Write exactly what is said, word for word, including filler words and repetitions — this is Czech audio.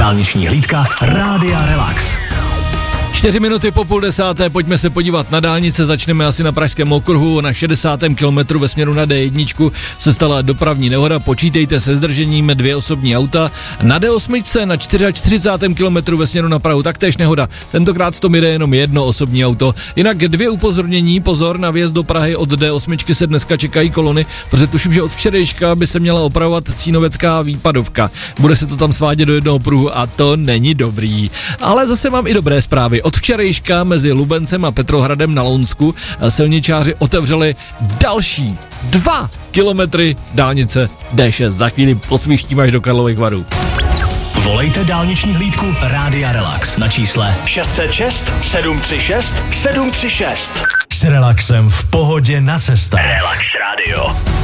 Dálniční hlídka Rádia Relax. Čtyři minuty po půl desáté, pojďme se podívat na dálnice, začneme asi na pražském okruhu, na šedesátém kilometru ve směru na D jedna se stala dopravní nehoda, počítejte se zdržením, dvě osobní auta, na D osm na čtyřicátém čtvrtém kilometru ve směru na Prahu taktéž nehoda, tentokrát v tom jede jenom jedno osobní auto, jinak dvě upozornění, pozor, na vjezd do Prahy od D osm se dneska čekají kolony, protože tuším, že od včerejška by se měla opravovat Cínovecká výpadovka, bude se to tam svádět do jednoho pruhu a to není dobrý, ale zase mám i dobré zprávy. Od včerejška mezi Lubencem a Petrohradem na Lounsku silničáři otevřeli další dva kilometry dálnice D šest. Za chvíli posvíštím až do Karlových Varů. Volejte dálniční hlídku Rádia Relax na čísle šest set šest sedm tři šest sedm tři šest. S relaxem v pohodě na cestách. Relax Radio.